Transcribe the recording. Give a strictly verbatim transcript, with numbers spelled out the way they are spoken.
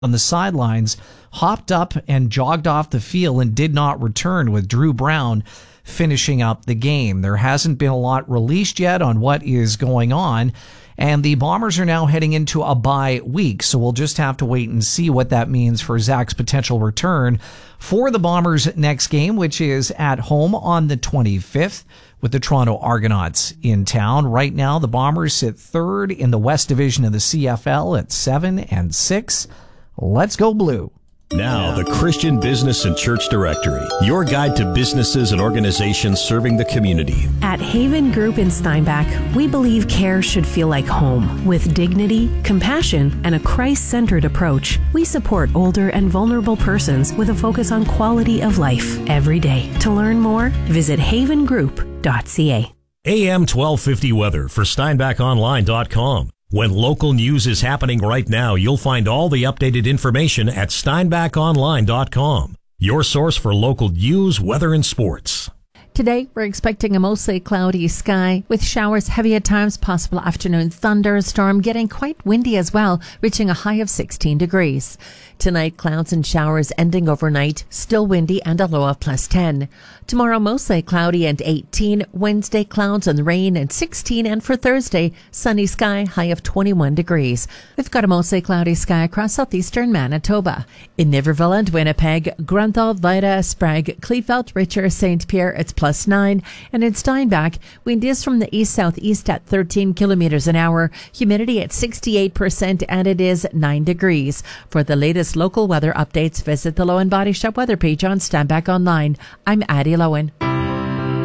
on the sidelines, hopped up and jogged off the field and did not return, with Drew Brown finishing up the game. There hasn't been a lot released yet on what is going on, and the Bombers are now heading into a bye week, so we'll just have to wait and see what that means for Zach's potential return for the Bombers' next game, which is at home on the twenty-fifth with the Toronto Argonauts in town. Right now, the Bombers sit third in the West Division of the C F L at seven and six. Let's go Blue. Now, the Christian Business and Church Directory, your guide to businesses and organizations serving the community. At Haven Group in Steinbach, we believe care should feel like home. With dignity, compassion, and a Christ-centered approach, we support older and vulnerable persons with a focus on quality of life every day. To learn more, visit haven group dot c a. A M twelve fifty weather for steinbach online dot com. When local news is happening right now, you'll find all the updated information at steinbach online dot com, your source for local news, weather, and sports. Today, we're expecting a mostly cloudy sky with showers, heavy at times, possible afternoon thunderstorm, getting quite windy as well, reaching a high of sixteen degrees. Tonight, clouds and showers ending overnight, still windy and a low of plus ten. Tomorrow, mostly cloudy and eighteen. Wednesday, clouds and rain and sixteen. And for Thursday, sunny sky, high of twenty-one degrees. We've got a mostly cloudy sky across southeastern Manitoba. In Niverville and Winnipeg, Grunthal, Vida, Sprague, Kleefeld, Richer, Saint Pierre, it's plus nine. And in Steinbach, wind is from the east-southeast at thirteen kilometers an hour. Humidity at sixty-eight percent, and it is nine degrees. For the latest local weather updates, visit the Lowen Body Shop weather page on Steinbach Online. I'm Addie Lowen.